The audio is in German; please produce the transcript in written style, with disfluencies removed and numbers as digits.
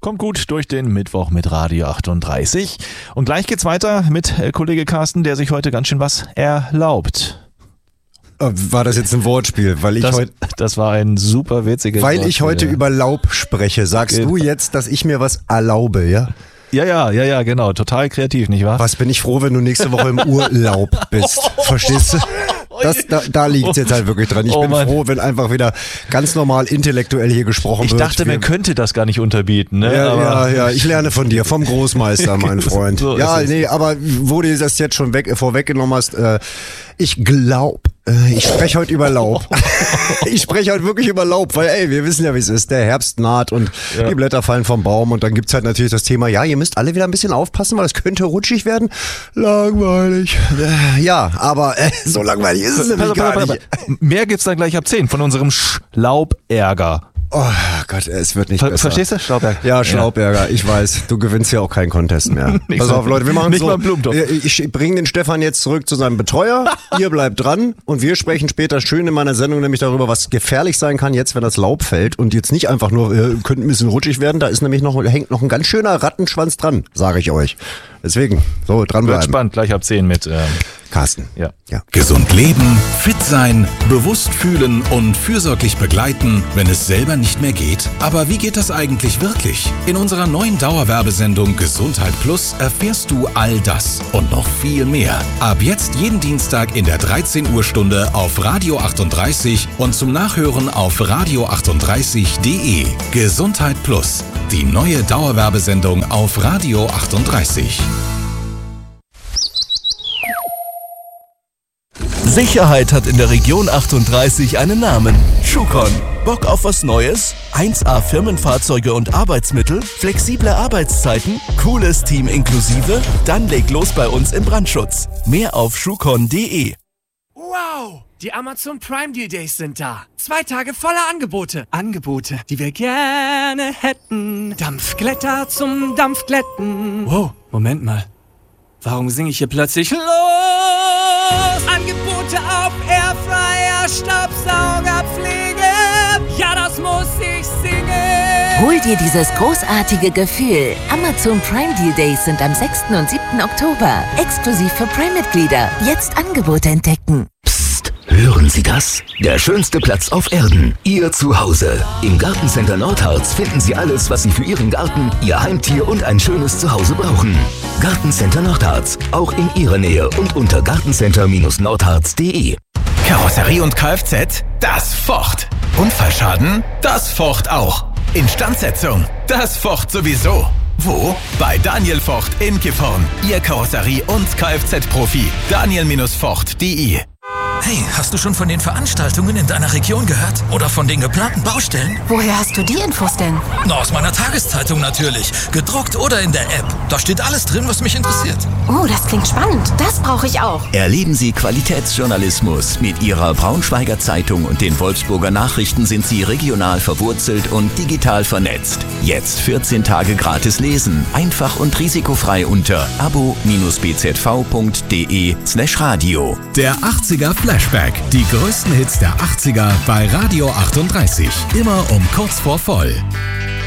Kommt gut durch den Mittwoch mit Radio 38. Und gleich geht's weiter mit Kollege Carsten, der sich heute ganz schön was erlaubt. War das jetzt ein Wortspiel? Das war ein super witziges Weil Wortspiel, ich heute über Laub spreche, sagst du jetzt, dass ich mir was erlaube, ja? Ja, genau. Total kreativ, nicht wahr? Was bin ich froh, wenn du nächste Woche im Urlaub bist. Verstehst du? Da liegt es jetzt halt wirklich dran. Ich bin froh, wenn einfach wieder ganz normal intellektuell hier gesprochen wird. Ich dachte, man könnte das gar nicht unterbieten. Ne? Ja, ich lerne von dir, vom Großmeister, mein Freund. So aber wo du das jetzt schon vorweggenommen hast, ich glaube, ich spreche heute über Laub. Ich spreche heute wirklich über Laub, weil wir wissen ja, wie es ist. Der Herbst naht und die Blätter fallen vom Baum und dann gibt's halt natürlich das Thema, ihr müsst alle wieder ein bisschen aufpassen, weil es könnte rutschig werden. Langweilig. Ja, aber so langweilig ist es nämlich gar nicht. Mehr gibt's dann gleich ab 10 von unserem Schlaubärger. Oh Gott, es wird nicht besser. Verstehst du? Schlaubärger. Ja, Schlaubärger, ich weiß. Du gewinnst ja auch keinen Contest mehr. Pass auf, Leute, wir machen nicht so. mal Blumentopf. Ich bringe den Stefan jetzt zurück zu seinem Betreuer. Ihr bleibt dran und wir sprechen später schön in meiner Sendung nämlich darüber, was gefährlich sein kann jetzt, wenn das Laub fällt und jetzt nicht einfach nur, könnte ein bisschen rutschig werden. Da ist nämlich hängt noch ein ganz schöner Rattenschwanz dran, sage ich euch. Deswegen, so dranbleiben. Wird spannend, gleich ab 10 mit Carsten. Ja. Gesund leben, fit sein, bewusst fühlen und fürsorglich begleiten, wenn es selber nicht mehr geht. Aber wie geht das eigentlich wirklich? In unserer neuen Dauerwerbesendung Gesundheit Plus erfährst du all das und noch viel mehr. Ab jetzt jeden Dienstag in der 13 Uhr Stunde auf Radio 38 und zum Nachhören auf radio38.de. Gesundheit Plus, die neue Dauerwerbesendung auf Radio 38. Sicherheit hat in der Region 38 einen Namen. Schucon. Bock auf was Neues? 1A Firmenfahrzeuge und Arbeitsmittel? Flexible Arbeitszeiten? Cooles Team inklusive? Dann leg los bei uns im Brandschutz. Mehr auf schucon.de. Wow! Die Amazon Prime Deal Days sind da. 2 Tage voller Angebote. Angebote, die wir gerne hätten. Dampfglätter zum Dampfglätten. Wow, Moment mal. Warum singe ich hier plötzlich los? Angebote auf Airfryer, Staubsaugerpflege. Ja, das muss ich singen. Hol dir dieses großartige Gefühl. Amazon Prime Deal Days sind am 6. und 7. Oktober. Exklusiv für Prime-Mitglieder. Jetzt Angebote entdecken. Psst, hören Sie das? Der schönste Platz auf Erden. Ihr Zuhause. Im Gartencenter Nordharz finden Sie alles, was Sie für Ihren Garten, Ihr Heimtier und ein schönes Zuhause brauchen. Gartencenter Nordharz. Auch in Ihrer Nähe und unter gartencenter-nordharz.de. Karosserie und Kfz? Das focht. Unfallschaden? Das focht auch. Instandsetzung? Das focht sowieso. Wo? Bei Daniel Vocht in Gifhorn. Ihr Karosserie- und Kfz-Profi. Daniel-Vocht.de. Hey, hast du schon von den Veranstaltungen in deiner Region gehört? Oder von den geplanten Baustellen? Woher hast du die Infos denn? Na, aus meiner Tageszeitung natürlich. Gedruckt oder in der App. Da steht alles drin, was mich interessiert. Oh, das klingt spannend. Das brauche ich auch. Erleben Sie Qualitätsjournalismus. Mit Ihrer Braunschweiger Zeitung und den Wolfsburger Nachrichten sind Sie regional verwurzelt und digital vernetzt. Jetzt 14 Tage gratis lesen. Einfach und risikofrei unter abo-bzv.de/radio. Der 80er Flashback. Die größten Hits der 80er bei Radio 38. Immer um kurz vor voll.